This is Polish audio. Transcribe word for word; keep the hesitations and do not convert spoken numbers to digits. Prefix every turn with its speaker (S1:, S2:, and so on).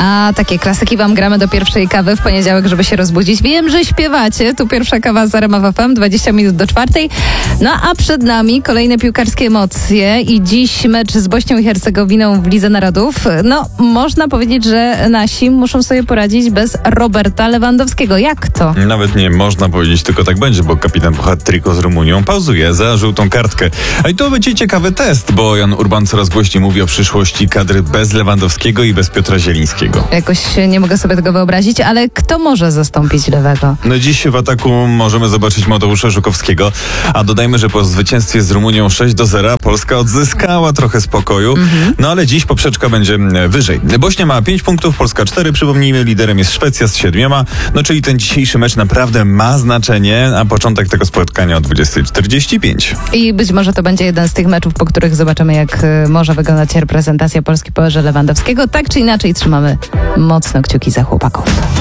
S1: A takie klasyki wam gramy do pierwszej kawy w poniedziałek, żeby się rozbudzić. Wiem, że śpiewacie. Tu pierwsza kawa z R M F F M, dwadzieścia minut do czwartej. No a przed nami kolejne piłkarskie emocje i dziś mecz z Bośnią i Hercegowiną w Lidze Narodów. No, można powiedzieć, że nasi muszą sobie poradzić bez Roberta Lewandowskiego. Jak to?
S2: Nawet nie można powiedzieć, tylko tak będzie, bo kapitan po hat-tricku z Rumunią pauzuje za żółtą kartkę. A i to będzie ciekawy test, bo Jan Urban coraz głośniej mówi o przyszłości kadry bez Lewandowskiego i bez Piotra Zielińskiego.
S1: Jakoś nie mogę sobie tego wyobrazić, ale kto może zastąpić Lewego?
S2: No dziś w ataku możemy zobaczyć Mateusza Żukowskiego, a dodajmy, że po zwycięstwie z Rumunią sześć do zera Polska odzyskała trochę spokoju, mm-hmm. no ale dziś poprzeczka będzie wyżej. Bośnia ma pięć punktów, Polska cztery, przypomnijmy, liderem jest Szwecja z siedmioma, no czyli ten dzisiejszy mecz naprawdę ma znaczenie, a początek tego spotkania o dwudziesta czterdzieści pięć.
S1: I być może to będzie jeden z tych meczów, po których zobaczymy, jak y, może wyglądać reprezentacja Polski po erze Lewandowskiego. Tak czy inaczej trzymamy mocno kciuki za chłopaków.